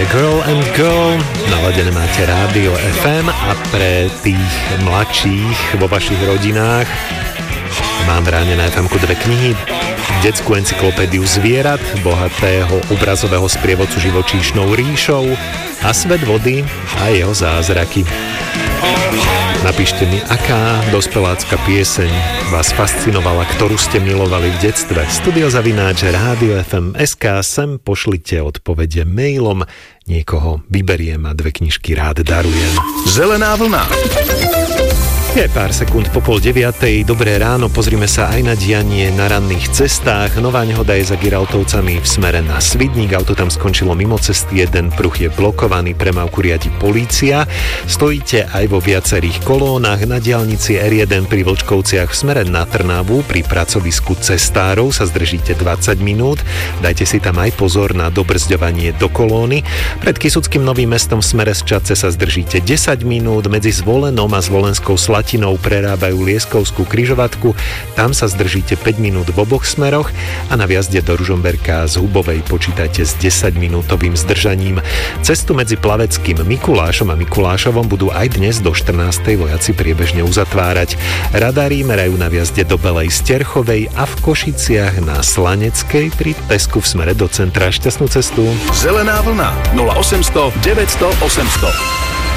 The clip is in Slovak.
Girl and Girl. Naladené máte Rádio FM a pre tých mladších vo vašich rodinách mám v ráne na FM-ku dve knihy. Detskú encyklopédiu zvierat, bohatého obrazového sprievodcu živočíšnou ríšou a Svet vody a jeho zázraky. Napíšte mi, aká dospelácka pieseň vás fascinovala, ktorú ste milovali v detstve. studio@radiofm.sk, sem pošlite odpovede mailom, niekoho vyberiem a dve knižky rád darujem. Zelená vlna. Je pár sekúnd po 8:30. Dobré ráno, pozrime sa aj na dianie na ranných cestách. Nová nehoda je za Giraltovcami v smere na Svidník. Auto tam skončilo mimo cesty, jeden pruh je blokovaný, premávku riadi polícia. Stojíte aj vo viacerých kolónach. Na diaľnici R1 pri Vlčkovciach v smere na Trnavu pri pracovisku cestárov sa zdržíte 20 minút. Dajte si tam aj pozor na dobrzďovanie do kolóny. Pred Kysuckým Novým Mestom v smere z Čadce sa zdržíte 10 minút. Medzi Zvolenom a Zvolenskou Slatinou prerábajú Lieskovskú križovatku, tam sa zdržíte 5 minút v oboch smeroch a na vjazde do Ružomberka z Hubovej počítajte s 10-minútovým zdržaním. Cestu medzi Plaveckým Mikulášom a Mikulášovom budú aj dnes do 14. vojaci priebežne uzatvárať. Radári merajú na vjazde do Belej Sterchovej a v Košiciach na Slaneckej pri Tesku v smere do centra. Šťastnú cestu. Zelená vlna 0800 900 800.